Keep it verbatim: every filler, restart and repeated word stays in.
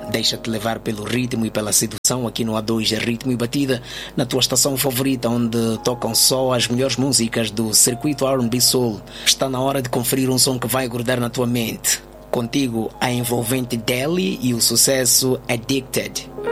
Deixa-te levar pelo ritmo e pela sedução aqui no A dois, Ritmo e Batida, na tua estação favorita, onde tocam só as melhores músicas do circuito R and B Soul. Está na hora de conferir um som que vai grudar na tua mente. Contigo, a envolvente Deli e o sucesso Addicted.